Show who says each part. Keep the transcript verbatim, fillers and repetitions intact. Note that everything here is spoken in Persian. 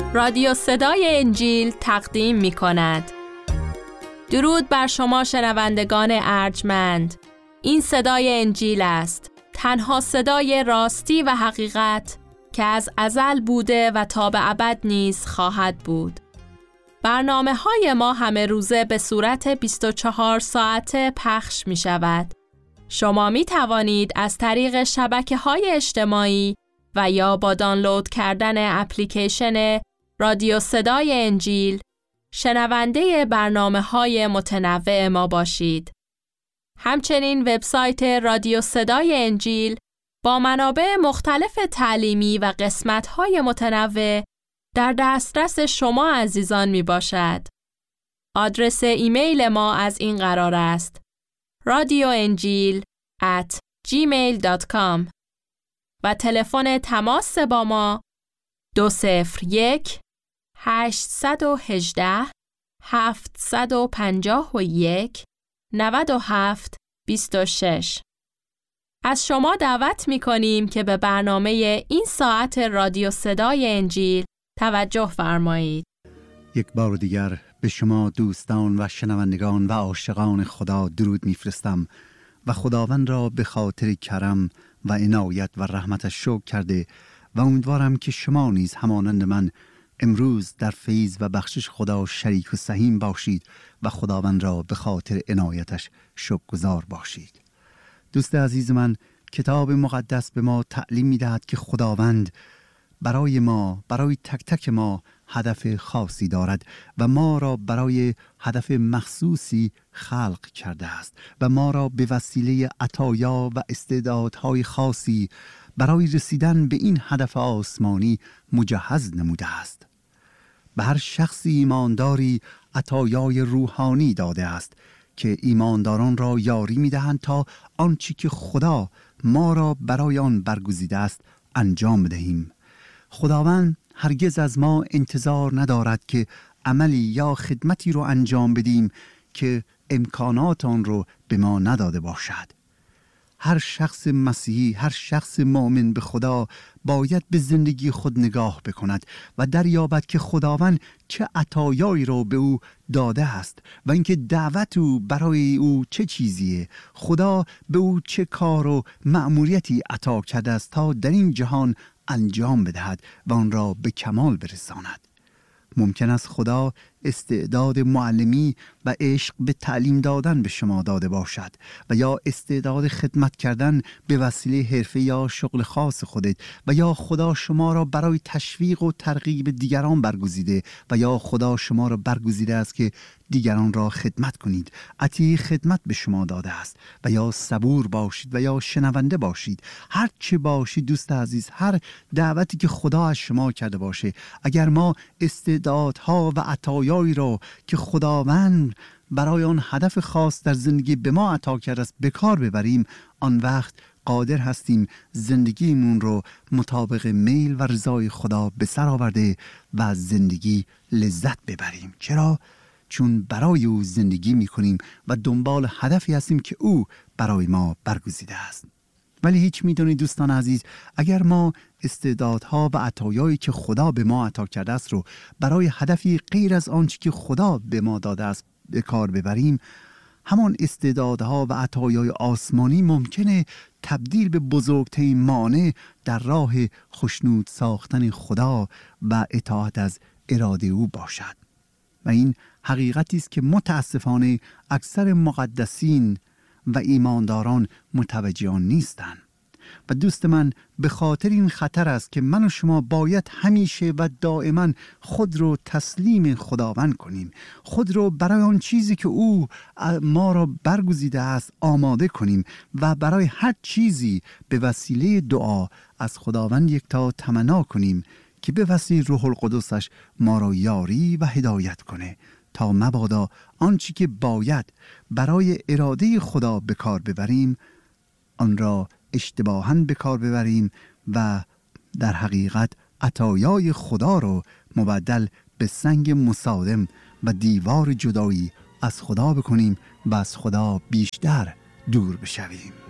Speaker 1: رادیو صدای انجیل تقدیم می کند. درود بر شما شنوندگان ارجمند. این صدای انجیل است، تنها صدای راستی و حقیقت که از ازل بوده و تا به ابد نیز خواهد بود. برنامه های ما همه روزه به صورت بیست و چهار ساعته پخش می شود. شما می توانید از طریق شبکه های اجتماعی و یا با دانلود کردن اپلیکیشن رادیو صدای انجیل شنونده برنامه های متنوع ما باشید. همچنین وبسایت رادیو صدای انجیل با منابع مختلف تعلیمی و قسمت های متنوع در دسترس شما عزیزان می باشد. آدرس ایمیل ما از این قرار است: رادیو انجیل ات جیمیل دات کام و تلفن تماس با ما دو صفر یک هشت یک هشت هفت پنج یک نه هفت دو شش. از شما دعوت می کنیم که به برنامه این ساعت رادیو صدای انجیل توجه فرمایید.
Speaker 2: یک بار دیگر به شما دوستان و شنوندگان و عاشقان خدا درود میفرستم و خداوند را به خاطر کرم و عنایت و رحمتش شکر کرده و امیدوارم که شما نیز همانند من امروز در فیض و بخشش خدا شریک و سهیم باشید و خداوند را به خاطر عنایتش شکرگزار باشید. دوست عزیز من، کتاب مقدس به ما تعلیم می‌دهد که خداوند برای ما، برای تک تک ما هدف خاصی دارد و ما را برای هدف مخصوصی خلق کرده است و ما را به وسیله عطایا و استعدادهای خاصی برای رسیدن به این هدف آسمانی مجهز نموده است. به هر شخصی ایمانداری عطایای روحانی داده است که ایمانداران را یاری می‌دهند تا آنچه که خدا ما را برای آن برگزیده است انجام بدهیم. خداوند هرگز از ما انتظار ندارد که عملی یا خدمتی رو انجام بدیم که امکانات آن رو به ما نداده باشد. هر شخص مسیحی، هر شخص مؤمن به خدا باید به زندگی خود نگاه بکند و دریابد که خداوند چه عطایایی را به او داده است و اینکه دعوت او برای او چه چیزیه. خدا به او چه کار و مأموریتی عطا کرده است تا در این جهان انجام بدهد و آن را به کمال برساند. ممکن است خدا استعداد معلمی و عشق به تعلیم دادن به شما داده باشد و یا استعداد خدمت کردن به وسیله حرفه یا شغل خاص خودت و یا خدا شما را برای تشویق و ترغیب دیگران برگزیده و یا خدا شما را برگزیده است که دیگران را خدمت کنید. عطیه خدمت به شما داده است و یا صبور باشید و یا شنونده باشید. هر چه باشید دوست عزیز، هر دعوتی که خدا از شما کرده باشه، اگر ما استعدادها و عطایایی را که خداوند برای آن هدف خاص در زندگی به ما عطا کرده است به کار ببریم، آن وقت قادر هستیم زندگیمون رو مطابق میل و رضای خدا به سر آورده و از زندگی لذت ببریم. چرا؟ چون برای او زندگی میکنیم و دنبال هدفی هستیم که او برای ما برگزیده است. ولی هیچ میدونید دوستان عزیز، اگر ما استعدادها و عطایایی که خدا به ما عطا کرده است رو برای هدفی غیر از آنچه که خدا به ما داده است به کار ببریم، همان استعدادها و عطایای آسمانی ممکنه تبدیل به بزرگترین مانع در راه خوشنود ساختن خدا و اطاعت از اراده او باشد. و این حقیقتی است که متاسفانه اکثر مقدسین و ایمانداران متوجه آن نیستند. و دوست من، به خاطر این خطر است که من و شما باید همیشه و دائما خود رو تسلیم خداوند کنیم، خود رو برای آن چیزی که او ما را برگزیده است آماده کنیم و برای هر چیزی به وسیله دعا از خداوند یکتا تمنا کنیم که به وسیله روح القدسش ما را یاری و هدایت کنه تا مبادا آنچه که باید برای اراده خدا به کار ببریم آن را اشتباهاً به کار ببریم و در حقیقت عطایای خدا رو مبدل به سنگ مصادم و دیوار جدایی از خدا بکنیم و از خدا بیشتر دور بشویم.